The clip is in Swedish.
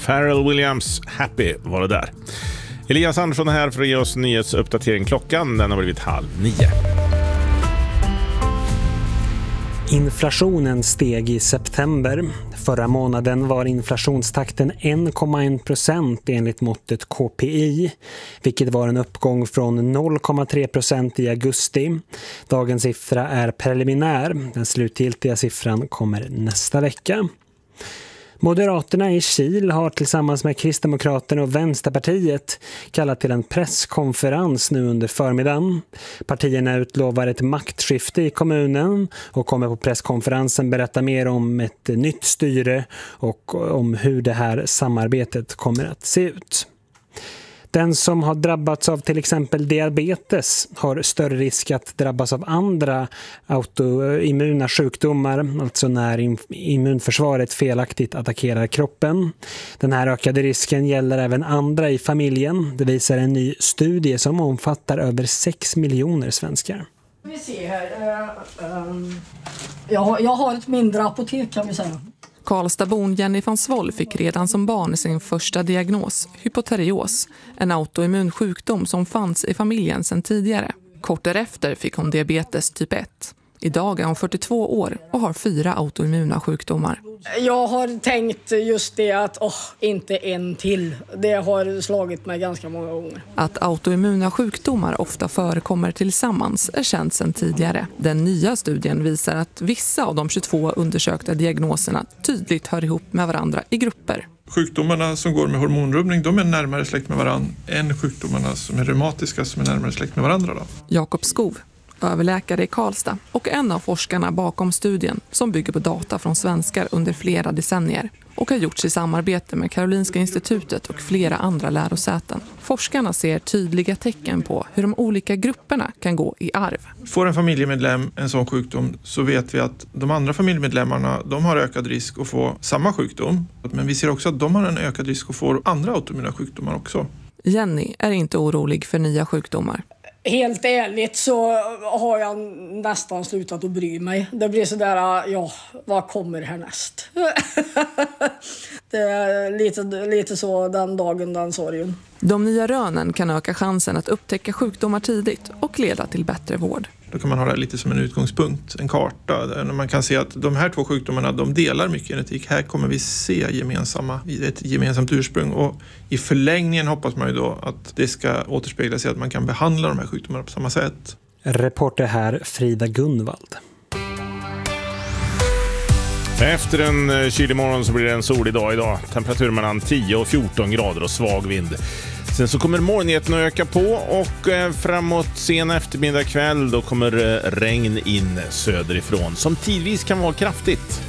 Pharrell Williams, Happy var det där. Elias Andersson är här för att ge oss nyhetsuppdatering. Klockan den har blivit 8:30. Inflationen steg i september. Förra månaden var inflationstakten 1,1% enligt måttet KPI, vilket var en uppgång från 0,3% i augusti. Dagens siffra är preliminär. Den slutgiltiga siffran kommer nästa vecka. Moderaterna i Kil har tillsammans med Kristdemokraterna och Vänsterpartiet kallat till en presskonferens nu under förmiddagen. Partierna utlovar ett maktskifte i kommunen och kommer på presskonferensen berätta mer om ett nytt styre och om hur det här samarbetet kommer att se ut. Den som har drabbats av till exempel diabetes har större risk att drabbas av andra autoimmuna sjukdomar, alltså när immunförsvaret felaktigt attackerar kroppen. Den här ökade risken gäller även andra i familjen. Det visar en ny studie som omfattar över 6 miljoner svenskar. Vi ser här. Jag har ett mindre apotek kan vi säga. Karlstadbon Jenny van Svoll fick redan som barn sin första diagnos, hypoterios, en autoimmun sjukdom som fanns i familjen sedan tidigare. Kort därefter fick hon diabetes typ 1. Idag är hon 42 år och har 4 autoimmuna sjukdomar. Jag har tänkt just det att inte en till. Det har slagit mig ganska många gånger. Att autoimmuna sjukdomar ofta förekommer tillsammans är känt sedan tidigare. Den nya studien visar att vissa av de 22 undersökta diagnoserna tydligt hör ihop med varandra i grupper. Sjukdomarna som går med hormonrubbning, de är närmare släkt med varandra än sjukdomarna som är reumatiska som är närmare släkt med varandra. Jakob Skov, överläkare i Karlstad och en av forskarna bakom studien som bygger på data från svenskar under flera decennier och har gjorts i samarbete med Karolinska institutet och flera andra lärosäten. Forskarna ser tydliga tecken på hur de olika grupperna kan gå i arv. Får en familjemedlem en sån sjukdom så vet vi att de andra familjemedlemmarna de har ökad risk att få samma sjukdom. Men vi ser också att de har en ökad risk att få andra autoimmuna sjukdomar också. Jenny är inte orolig för nya sjukdomar. Helt ärligt så har jag nästan slutat att bry mig. Det blir sådär, vad kommer härnäst? Det är lite så den dagen, den sorgen. De nya rönen kan öka chansen att upptäcka sjukdomar tidigt och leda till bättre vård. Då kan man ha det lite som en utgångspunkt, en karta. Där man kan se att de här 2 sjukdomarna de delar mycket genetik. Här kommer vi se ett gemensamt ursprung. Och i förlängningen hoppas man ju då att det ska återspegla sig att man kan behandla de här sjukdomarna på samma sätt. Reporter här Frida Gunvald. Efter en kylig morgon så blir det en solig dag idag. Temperatur mellan 10 och 14 grader och svag vind. Sen så kommer molnigheten att öka på och framåt sen eftermiddag kväll då kommer regn in söderifrån som tidvis kan vara kraftigt.